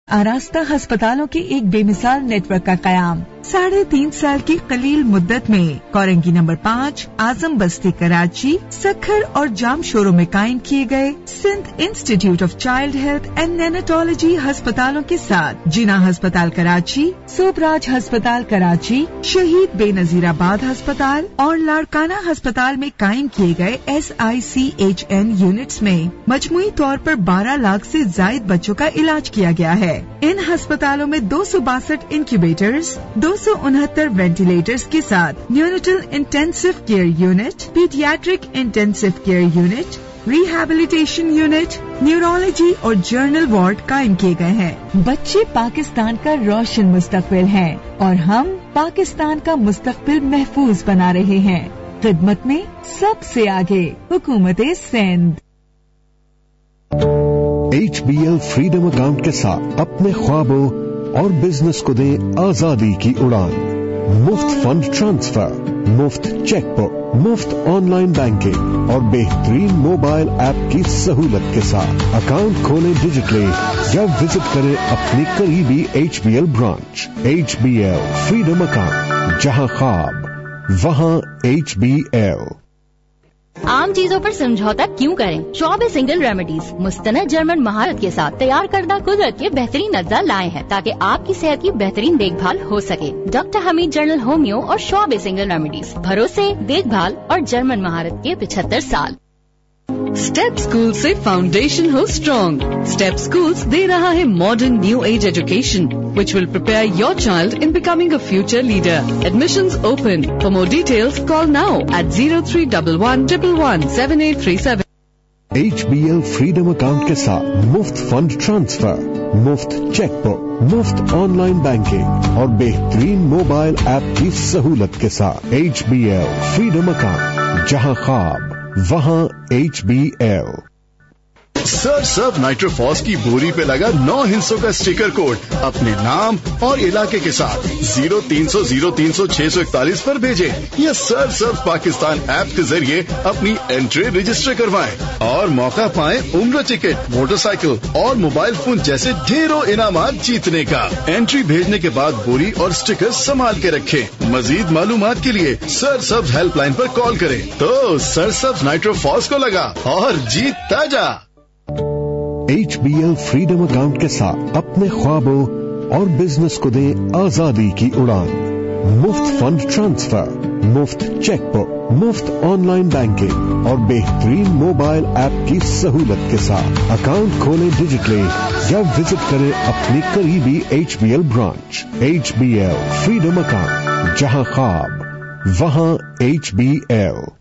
آراستہ ہسپتالوں کے ایک بے مثال نیٹ ورک کا قیام 3.5 سال کی قلیل مدت میں کورنگی نمبر 5 اعظم بستی کراچی سکھر اور جام شوروں میں قائم کیے گئے Sindh institute of child health and نیناٹالوجی ہسپتالوں کے ساتھ جناح ہسپتال کراچی سوبراج ہسپتال کراچی شہید بے نظیر آباد ہسپتال اور لاڑکانہ ہسپتال میں قائم کیے گئے SICHN یونٹس میں مجموعی طور پر 12 لاکھ سے زائد بچوں کا علاج کیا گیا ہے۔ ان ہسپتالوں میں 262 انکیوبیٹرز 269 وینٹیلیٹرز کے ساتھ neonatal intensive care unit paediatric intensive care unit rehabilitation unit neurology اور جرنل وارڈ قائم کیے گئے ہیں۔ بچے پاکستان کا روشن مستقبل ہیں اور ہم پاکستان کا مستقبل محفوظ بنا رہے ہیں۔ خدمت میں سب سے آگے حکومت سندھ۔ HBL فریڈم اکاؤنٹ کے ساتھ اپنے خوابوں اور بزنس کو دیں آزادی کی اڑان۔ مفت فنڈ ٹرانسفر، مفت چیک بک، مفت آن لائن بینکنگ اور بہترین موبائل ایپ کی سہولت کے ساتھ اکاؤنٹ کھولیں ڈیجیٹلی یا وزٹ کریں اپنی قریبی HBL branch. HBL freedom account, جہاں خواب وہاں HBL۔ عام چیزوں پر سمجھوتا کیوں کریں؟ شعبہ سنگل ریمیڈیز مستند جرمن مہارت کے ساتھ تیار کردہ قدرت کے بہترین اجزاء لائے ہیں تاکہ آپ کی صحت کی بہترین دیکھ بھال ہو سکے۔ ڈاکٹر حمید جنرل ہومیو اور شعبہ سنگل ریمیڈیز، بھروسے، دیکھ بھال اور جرمن مہارت کے 75 سال۔ اسٹیپ اسکول سے فاؤنڈیشن ہو اسٹرانگ۔ اسٹیپ اسکولس دے رہا ہے modern new age education which will prepare your child in becoming a future leader. Admissions open. For more details, call now at 0311 111 7837. HBL freedom account کے ساتھ مفت fund transfer, مفت cheque book, مفت on line banking اور بہترین mobile app کی سہولت کے ساتھ HBL فریڈم اکاؤنٹ، جہاں خواب وہاں HBL۔ سر سب نائٹروفاس کی بوری پہ لگا 9 ہندسوں کا اسٹیکر کوڈ اپنے نام اور علاقے کے ساتھ 0300 0300 641 پر بھیجیں یا سر سب پاکستان ایپ کے ذریعے اپنی انٹری رجسٹر کروائیں اور موقع پائیں عمرہ ٹکٹ، موٹر سائیکل اور موبائل فون جیسے ڈھیروں انعامات جیتنے کا۔ انٹری بھیجنے کے بعد بوری اور اسٹیکر سنبھال کے رکھیں۔ مزید معلومات کے لیے سر سبز ہیلپ لائن پر کال کریں۔ تو سر سبز نائٹروفاس کو لگا اور جیتتا جا۔ HBL فریڈم اکاؤنٹ کے ساتھ اپنے خوابوں اور بزنس کو دیں آزادی کی اڑان۔ مفت فنڈ ٹرانسفر، مفت چیک بک، مفت آن لائن بینکنگ اور بہترین موبائل ایپ کی سہولت کے ساتھ اکاؤنٹ کھولیں ڈیجیٹلی یا وزٹ کریں اپنی قریبی HBL branch. HBL freedom account, جہاں خواب وہاں HBL۔